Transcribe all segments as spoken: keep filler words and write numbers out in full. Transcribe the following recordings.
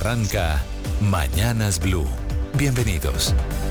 arranca Mañanas Blue. Bienvenidos.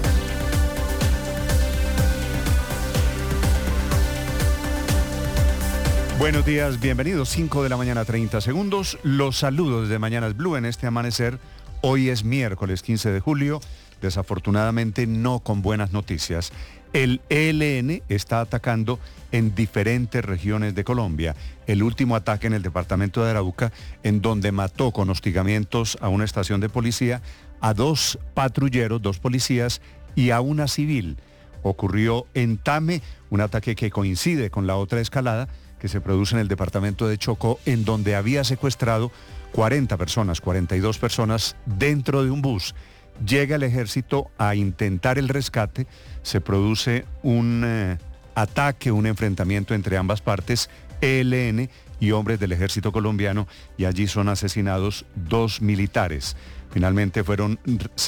Buenos días, bienvenidos. cinco de la mañana, treinta segundos. Los saludos desde Mañanas Blue en este amanecer. Hoy es miércoles quince de julio. Desafortunadamente no con buenas noticias. El E L N está atacando en diferentes regiones de Colombia. El último ataque en el departamento de Arauca, en donde mató con hostigamientos a una estación de policía, a dos patrulleros, dos policías y a una civil. Ocurrió en Tame, un ataque que coincide con la otra escalada que se produce en el departamento de Chocó, en donde había secuestrado cuarenta personas, cuarenta y dos personas dentro de un bus. Llega el ejército a intentar el rescate, se produce un eh, ataque, un enfrentamiento entre ambas partes, E L N y hombres del ejército colombiano, y allí son asesinados dos militares. Finalmente fueron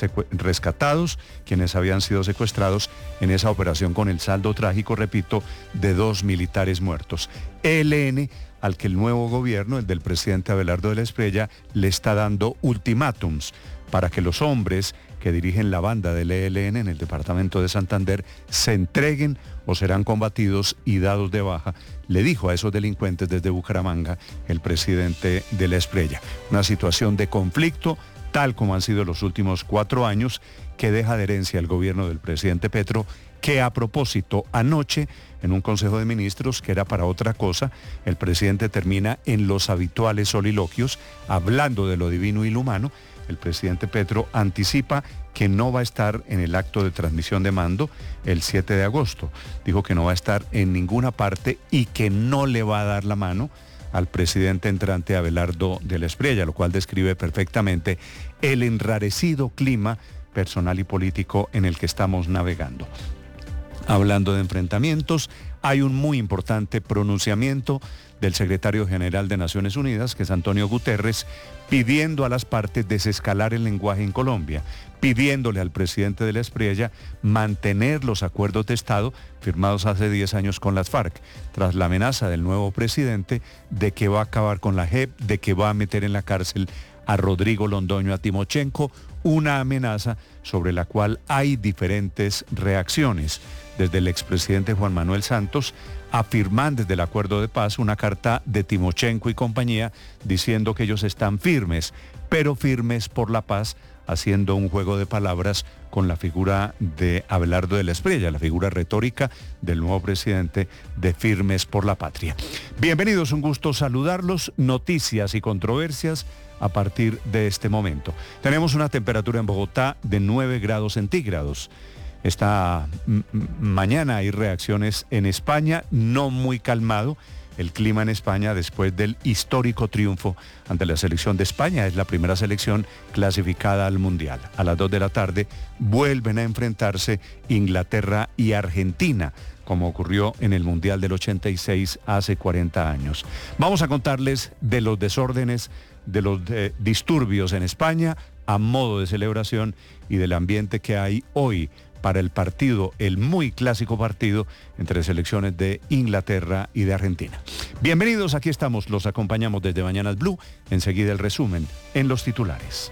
rescatados quienes habían sido secuestrados en esa operación, con el saldo trágico, repito, de dos militares muertos. E L N, al que el nuevo gobierno, el del presidente Abelardo de la Espriella, le está dando ultimátums para que los hombres que dirigen la banda del E L N en el departamento de Santander se entreguen o serán combatidos y dados de baja, le dijo a esos delincuentes desde Bucaramanga el presidente de la Espriella. Una situación de conflicto, tal como han sido los últimos cuatro años, que deja de herencia el gobierno del presidente Petro, que a propósito anoche, en un consejo de ministros que era para otra cosa, el presidente termina en los habituales soliloquios, hablando de lo divino y lo humano. El presidente Petro anticipa que no va a estar en el acto de transmisión de mando el siete de agosto. Dijo que no va a estar en ninguna parte y que no le va a dar la mano al presidente entrante Abelardo de la Espriella, lo cual describe perfectamente el enrarecido clima personal y político en el que estamos navegando. Hablando de enfrentamientos, hay un muy importante pronunciamiento del secretario general de Naciones Unidas, que es Antonio Guterres, pidiendo a las partes desescalar el lenguaje en Colombia, pidiéndole al presidente de la Espriella mantener los acuerdos de Estado firmados hace diez años con las FARC, tras la amenaza del nuevo presidente de que va a acabar con la J E P, de que va a meter en la cárcel a Rodrigo Londoño, a Timochenko, una amenaza sobre la cual hay diferentes reacciones. Desde el expresidente Juan Manuel Santos afirman desde el acuerdo de paz una carta de Timochenko y compañía diciendo que ellos están firmes, pero firmes por la paz, haciendo un juego de palabras con la figura de Abelardo de la Espriella, la figura retórica del nuevo presidente de Firmes por la Patria. Bienvenidos, un gusto saludarlos. Noticias y controversias a partir de este momento. Tenemos una temperatura en Bogotá de nueve grados centígrados. Esta m- mañana hay reacciones en España, no muy calmado el clima en España después del histórico triunfo ante la selección de España. Es la primera selección clasificada al Mundial. A las dos de la tarde vuelven a enfrentarse Inglaterra y Argentina, como ocurrió en el Mundial del ochenta y seis hace cuarenta años. Vamos a contarles de los desórdenes, de los eh, disturbios en España a modo de celebración y del ambiente que hay hoy para el partido, el muy clásico partido entre selecciones de Inglaterra y de Argentina. Bienvenidos, aquí estamos, los acompañamos desde Mañanas Blue. Enseguida el resumen en los titulares.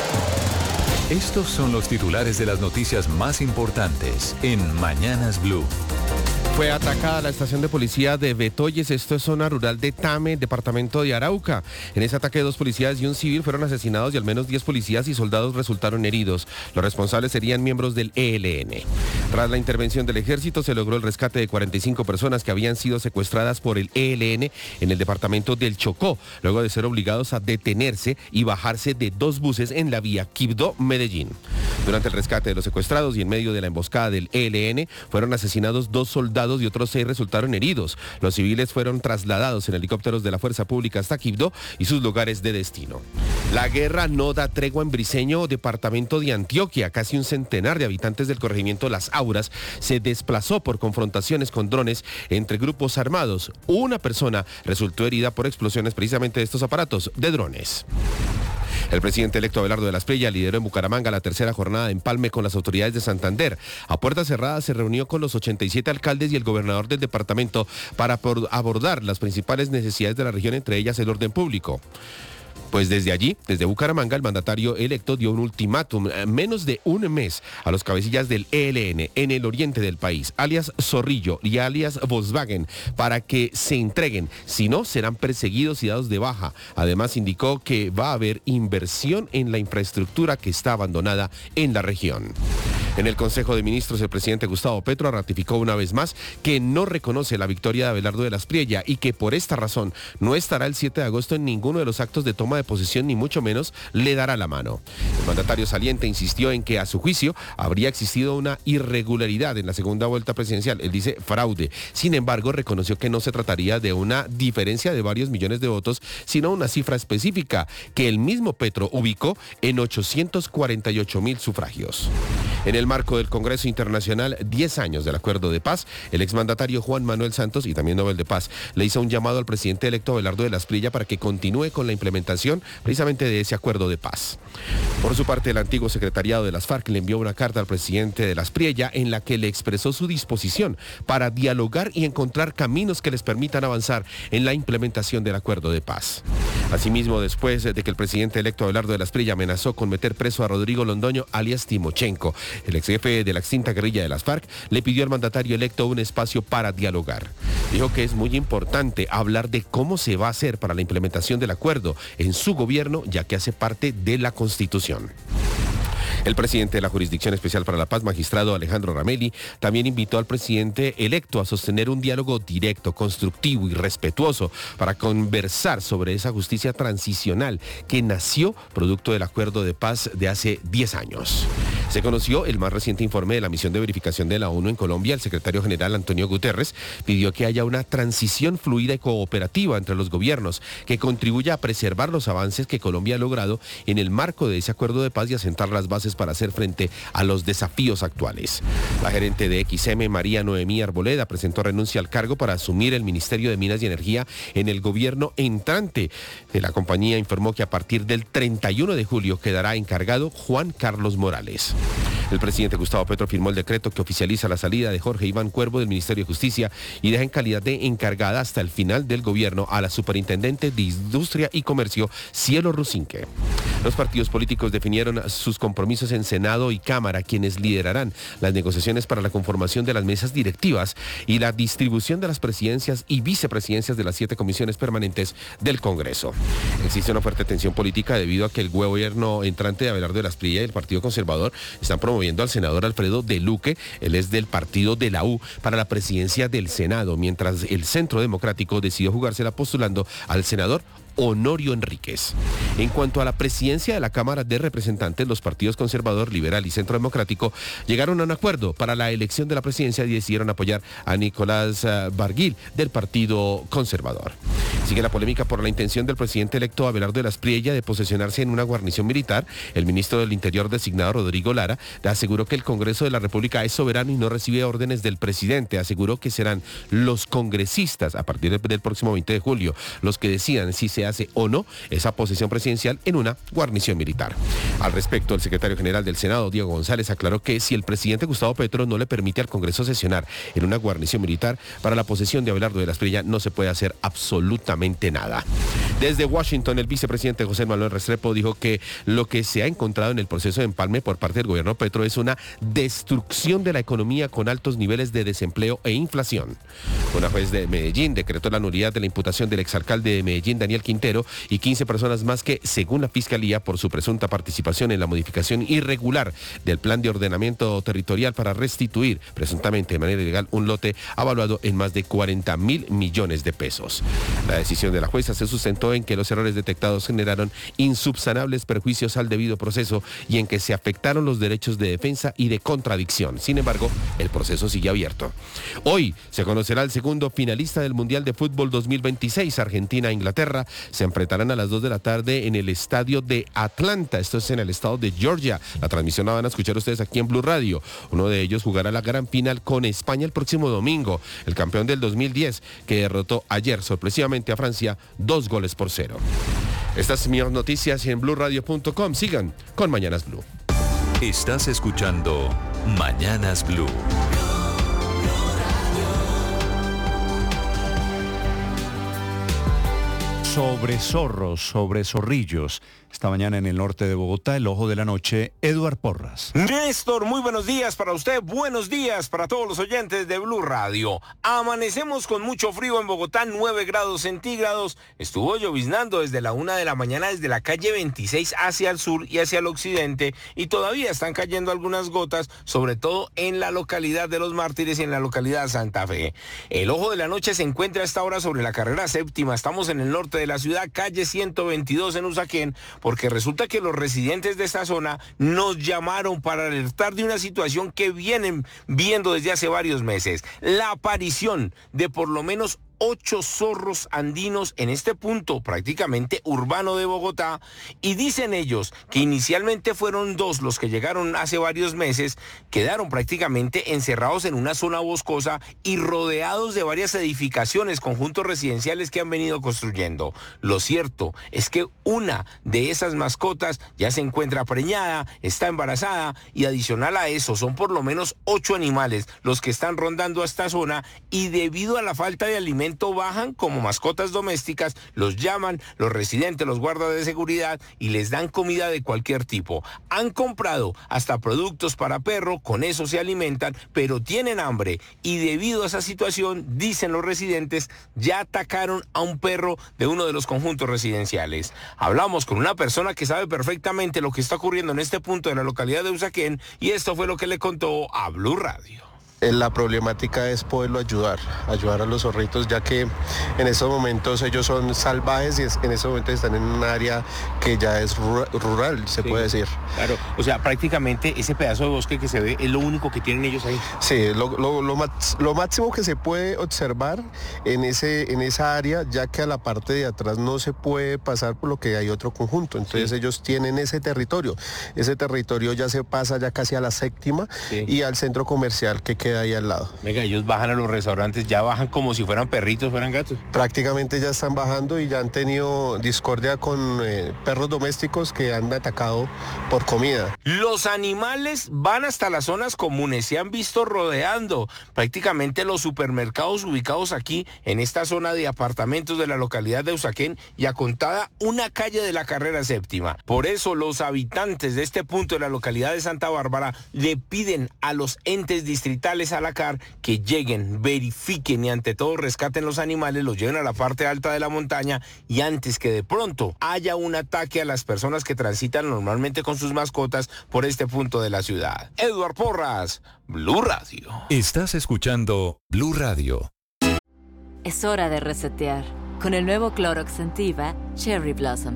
Estos son los titulares de las noticias más importantes en Mañanas Blue. Fue atacada la estación de policía de Betoyes, esto es zona rural de Tame, departamento de Arauca. En ese ataque, dos policías y un civil fueron asesinados y al menos diez policías y soldados resultaron heridos. Los responsables serían miembros del E L N. Tras la intervención del ejército, se logró el rescate de cuarenta y cinco personas que habían sido secuestradas por el E L N en el departamento del Chocó, luego de ser obligados a detenerse y bajarse de dos buses en la vía Quibdó-Medellín. Durante el rescate de los secuestrados y en medio de la emboscada del E L N, fueron asesinados dos soldados y otros seis resultaron heridos. Los civiles fueron trasladados en helicópteros de la Fuerza Pública hasta Quibdó y sus lugares de destino. La guerra no da tregua en Briceño, departamento de Antioquia. Casi un centenar de habitantes del corregimiento Las Auras se desplazó por confrontaciones con drones entre grupos armados. Una persona resultó herida por explosiones precisamente de estos aparatos de drones. El presidente electo Abelardo de la Espriella lideró en Bucaramanga la tercera jornada de empalme con las autoridades de Santander. A puertas cerradas se reunió con los ochenta y siete alcaldes y el gobernador del departamento para abordar las principales necesidades de la región, entre ellas el orden público. Pues desde allí, desde Bucaramanga, el mandatario electo dio un ultimátum, menos de un mes, a los cabecillas del E L N en el oriente del país, alias Zorrillo y alias Volkswagen, para que se entreguen. Si no, serán perseguidos y dados de baja. Además, indicó que va a haber inversión en la infraestructura que está abandonada en la región. En el Consejo de Ministros, el presidente Gustavo Petro ratificó una vez más que no reconoce la victoria de Abelardo de la Espriella y que por esta razón no estará el siete de agosto en ninguno de los actos de toma de posesión, ni mucho menos le dará la mano. El mandatario saliente insistió en que, a su juicio, habría existido una irregularidad en la segunda vuelta presidencial. Él dice fraude. Sin embargo, reconoció que no se trataría de una diferencia de varios millones de votos, sino una cifra específica que el mismo Petro ubicó en ochocientos cuarenta y ocho mil sufragios. En el marco del Congreso Internacional, diez años del Acuerdo de Paz, el exmandatario Juan Manuel Santos, y también Nobel de Paz, le hizo un llamado al presidente electo Abelardo de la Espriella para que continúe con la implementación precisamente de ese Acuerdo de Paz. Por su parte, el antiguo secretariado de las FARC le envió una carta al presidente de la Espriella en la que le expresó su disposición para dialogar y encontrar caminos que les permitan avanzar en la implementación del Acuerdo de Paz. Asimismo, después de que el presidente electo Abelardo de la Espriella amenazó con meter preso a Rodrigo Londoño, alias Timochenko, el ex jefe de la extinta guerrilla de las FARC, le pidió al mandatario electo un espacio para dialogar. Dijo que es muy importante hablar de cómo se va a hacer para la implementación del acuerdo en su gobierno, ya que hace parte de la Constitución. El presidente de la Jurisdicción Especial para la Paz, magistrado Alejandro Ramelli, también invitó al presidente electo a sostener un diálogo directo, constructivo y respetuoso para conversar sobre esa justicia transicional que nació producto del Acuerdo de Paz de hace diez años. Se conoció el más reciente informe de la misión de verificación de la ONU en Colombia. El secretario general Antonio Guterres pidió que haya una transición fluida y cooperativa entre los gobiernos que contribuya a preservar los avances que Colombia ha logrado en el marco de ese Acuerdo de Paz y a sentar las bases para hacer frente a los desafíos actuales. La gerente de X M, María Noemí Arboleda, presentó renuncia al cargo para asumir el Ministerio de Minas y Energía en el gobierno entrante. La compañía informó que a partir del treinta y uno de julio quedará encargado Juan Carlos Morales. El presidente Gustavo Petro firmó el decreto que oficializa la salida de Jorge Iván Cuervo del Ministerio de Justicia y deja en calidad de encargada hasta el final del gobierno a la superintendente de Industria y Comercio, Cielo Rusinque. Los partidos políticos definieron sus compromisos en Senado y Cámara, quienes liderarán las negociaciones para la conformación de las mesas directivas y la distribución de las presidencias y vicepresidencias de las siete comisiones permanentes del Congreso. Existe una fuerte tensión política debido a que el gobierno entrante de Abelardo de la Espriella y el Partido Conservador están promoviendo al senador Alfredo de Luque, él es del partido de la U, para la presidencia del Senado, mientras el Centro Democrático decidió jugársela postulando al senador Honorio Enríquez. En cuanto a la presidencia de la Cámara de Representantes, los partidos conservador, liberal y centro democrático llegaron a un acuerdo para la elección de la presidencia y decidieron apoyar a Nicolás uh, Barguil del Partido Conservador. Sigue la polémica por la intención del presidente electo Abelardo de la Espriella de posesionarse en una guarnición militar. El ministro del Interior designado, Rodrigo Lara, aseguró que el Congreso de la República es soberano y no recibe órdenes del presidente. Aseguró que serán los congresistas a partir del próximo veinte de julio los que decidan si se hace o no esa posesión presidencial en una guarnición militar. Al respecto, el secretario general del Senado, Diego González, aclaró que si el presidente Gustavo Petro no le permite al Congreso sesionar en una guarnición militar para la posesión de Abelardo de la Espriella, no se puede hacer absolutamente nada. Desde Washington, el vicepresidente José Manuel Restrepo dijo que lo que se ha encontrado en el proceso de empalme por parte del gobierno Petro es una destrucción de la economía con altos niveles de desempleo e inflación. Una juez de Medellín decretó la nulidad de la imputación del exalcalde de Medellín, Daniel Quintero, y quince personas más que, según la Fiscalía, por su presunta participación en la modificación irregular del plan de ordenamiento territorial para restituir, presuntamente de manera ilegal, un lote avaluado en más de cuarenta mil millones de pesos. La decisión de la jueza se sustentó en que los errores detectados generaron insubsanables perjuicios al debido proceso y en que se afectaron los derechos de defensa y de contradicción. Sin embargo, el proceso sigue abierto. Hoy se conocerá el segundo finalista del Mundial de Fútbol dos mil veintiséis. Argentina e Inglaterra se enfrentarán a las dos de la tarde en el estadio de Atlanta. Esto es en el estado de Georgia. La transmisión la van a escuchar ustedes aquí en Blue Radio. Uno de ellos jugará la gran final con España el próximo domingo. El campeón del dos mil diez que derrotó ayer sorpresivamente a Francia dos goles por cero. Estas son mis noticias en blue radio punto com. Sigan con Mañanas Blue. Estás escuchando Mañanas Blue. sobre zorros, sobre zorrillos. Esta mañana en el norte de Bogotá, el ojo de la noche, Eduard Porras. Néstor, muy buenos días para usted, buenos días para todos los oyentes de Blue Radio. Amanecemos con mucho frío en Bogotá, nueve grados centígrados. Estuvo lloviznando desde la una de la mañana desde la calle veintiséis hacia el sur y hacia el occidente, y todavía están cayendo algunas gotas, sobre todo en la localidad de Los Mártires y en la localidad de Santa Fe. El ojo de la noche se encuentra a esta hora sobre la carrera séptima. Estamos en el norte de la ciudad, calle ciento veintidós en Usaquén, porque resulta que los residentes de esta zona nos llamaron para alertar de una situación que vienen viendo desde hace varios meses: la aparición de por lo menos ocho zorros andinos en este punto prácticamente urbano de Bogotá, y dicen ellos que inicialmente fueron dos los que llegaron hace varios meses, quedaron prácticamente encerrados en una zona boscosa y rodeados de varias edificaciones, conjuntos residenciales que han venido construyendo. Lo cierto es que una de esas mascotas ya se encuentra preñada, está embarazada, y adicional a eso son por lo menos ocho animales los que están rondando esta zona, y debido a la falta de alimento bajan como mascotas domésticas, los llaman los residentes, los guardas de seguridad, y les dan comida de cualquier tipo. Han comprado hasta productos para perro, con eso se alimentan, pero tienen hambre, y debido a esa situación, dicen los residentes, ya atacaron a un perro de uno de los conjuntos residenciales. Hablamos con una persona que sabe perfectamente lo que está ocurriendo en este punto de la localidad de Usaquén, y esto fue lo que le contó a Blue Radio. La problemática es poderlo ayudar, ayudar a los zorritos, ya que en estos momentos ellos son salvajes y en estos momentos están en un área que ya es rural, se sí, puede decir. Claro, o sea, prácticamente ese pedazo de bosque que se ve es lo único que tienen ellos ahí. Sí, lo, lo, lo, lo máximo que se puede observar en, ese, en esa área, ya que a la parte de atrás no se puede pasar por lo que hay otro conjunto. Entonces sí, ellos tienen ese territorio. Ese territorio ya se pasa ya casi a la séptima sí, y al centro comercial que queda ahí al lado. Venga, ellos bajan a los restaurantes, ya bajan como si fueran perritos, fueran gatos. Prácticamente ya están bajando y ya han tenido discordia con eh, perros domésticos que han atacado por comida. Los animales van hasta las zonas comunes, se han visto rodeando prácticamente los supermercados ubicados aquí en esta zona de apartamentos de la localidad de Usaquén, y a contada una calle de la carrera séptima. Por eso los habitantes de este punto de la localidad de Santa Bárbara le piden a los entes distritales a la C A R que lleguen, verifiquen y ante todo rescaten los animales, los lleven a la parte alta de la montaña, y antes que de pronto haya un ataque a las personas que transitan normalmente con sus mascotas por este punto de la ciudad. Eduard Porras, Blue Radio. Estás escuchando Blue Radio. Es hora de resetear con el nuevo Clorox Sentiva Cherry Blossom.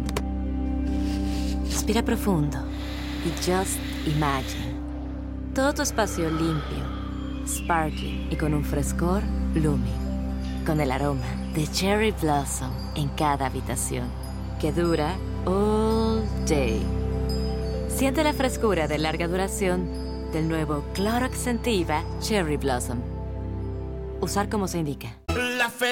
Respira profundo y just imagine todo tu espacio limpio, sparkling y con un frescor blooming, con el aroma de Cherry Blossom en cada habitación, que dura all day. Siente la frescura de larga duración del nuevo Clorox Sentiva Cherry Blossom. Usar como se indica. La fe